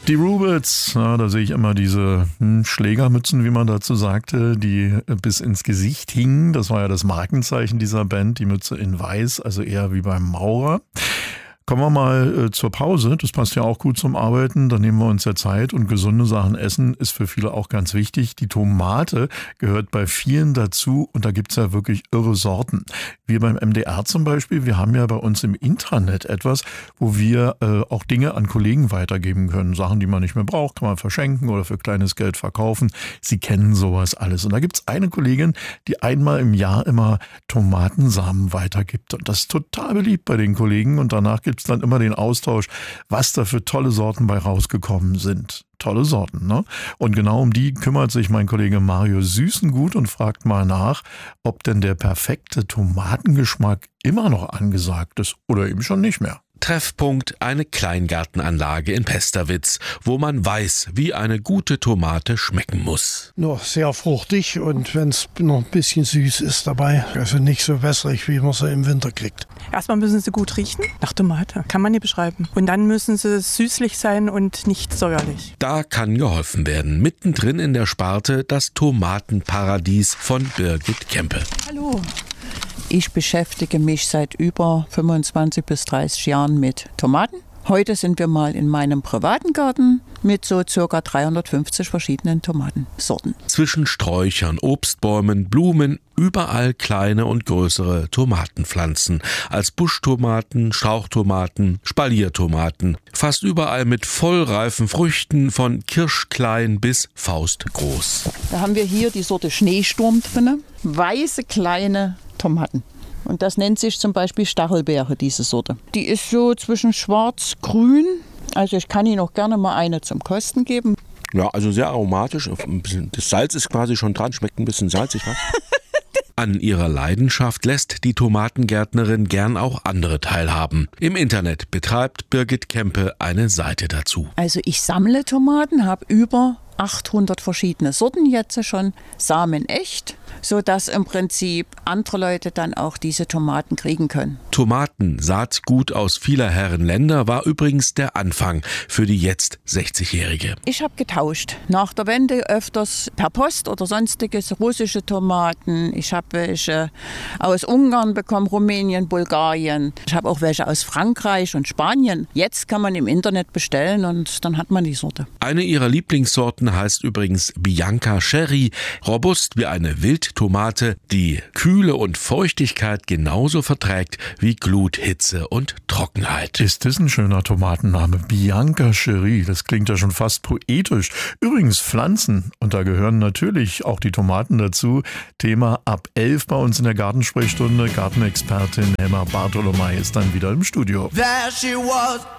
Die Rubits, ja, da sehe ich immer diese Schlägermützen, wie man dazu sagte, die bis ins Gesicht hingen. Das war ja das Markenzeichen dieser Band, die Mütze in weiß, also eher wie beim Maurer. Kommen wir mal zur Pause. Das passt ja auch gut zum Arbeiten. Da nehmen wir uns ja Zeit und gesunde Sachen essen ist für viele auch ganz wichtig. Die Tomate gehört bei vielen dazu und da gibt's ja wirklich irre Sorten. Wir beim MDR zum Beispiel, wir haben ja bei uns im Intranet etwas, wo wir auch Dinge an Kollegen weitergeben können. Sachen, die man nicht mehr braucht, kann man verschenken oder für kleines Geld verkaufen. Sie kennen sowas alles. Und da gibt's eine Kollegin, die einmal im Jahr immer Tomatensamen weitergibt. Und das ist total beliebt bei den Kollegen und danach gibt's dann immer den Austausch, was da für tolle Sorten bei rausgekommen sind. Tolle Sorten, ne? Und genau um die kümmert sich mein Kollege Mario Süßengut und fragt mal nach, ob denn der perfekte Tomatengeschmack immer noch angesagt ist oder eben schon nicht mehr. Treffpunkt eine Kleingartenanlage in Pesterwitz, wo man weiß, wie eine gute Tomate schmecken muss. Noch sehr fruchtig und wenn es noch ein bisschen süß ist dabei, also nicht so wässrig, wie man sie im Winter kriegt. Erstmal müssen sie gut riechen, nach Tomate, kann man nicht beschreiben. Und dann müssen sie süßlich sein und nicht säuerlich. Da kann geholfen werden. Mittendrin in der Sparte das Tomatenparadies von Birgit Kempe. Hallo. Ich beschäftige mich seit über 25 bis 30 Jahren mit Tomaten. Heute sind wir mal in meinem privaten Garten mit so ca. 350 verschiedenen Tomatensorten. Zwischen Sträuchern, Obstbäumen, Blumen, überall kleine und größere Tomatenpflanzen. Als Buschtomaten, Strauchtomaten, Spaliertomaten. Fast überall mit vollreifen Früchten von kirschklein bis faustgroß. Da haben wir hier die Sorte Schneesturm drin. Weiße kleine Tomaten. Und das nennt sich zum Beispiel Stachelbeere, diese Sorte. Die ist so zwischen schwarz-grün. Also ich kann Ihnen auch gerne mal eine zum Kosten geben. Ja, also sehr aromatisch. Das Salz ist quasi schon dran, schmeckt ein bisschen salzig, was? An ihrer Leidenschaft lässt die Tomatengärtnerin gern auch andere teilhaben. Im Internet betreibt Birgit Kempe eine Seite dazu. Also ich sammle Tomaten, habe über 800 verschiedene Sorten jetzt schon, Samen echt, sodass im Prinzip andere Leute dann auch diese Tomaten kriegen können. Tomaten, Saatgut aus vieler Herren Länder, war übrigens der Anfang für die jetzt 60-Jährige. Ich habe getauscht. Nach der Wende öfters per Post oder sonstiges russische Tomaten. Ich habe welche aus Ungarn bekommen, Rumänien, Bulgarien. Ich habe auch welche aus Frankreich und Spanien. Jetzt kann man im Internet bestellen und dann hat man die Sorte. Eine ihrer Lieblingssorten heißt übrigens Bianca Cherry, robust wie eine Wildtomate, die Kühle und Feuchtigkeit genauso verträgt wie Glut, Hitze und Trockenheit. Ist das ein schöner Tomatenname? Bianca Cherry, das klingt ja schon fast poetisch. Übrigens Pflanzen, und da gehören natürlich auch die Tomaten dazu. Thema ab 11 bei uns in der Gartensprechstunde. Gartenexpertin Emma Bartolomei ist dann wieder im Studio. There she was.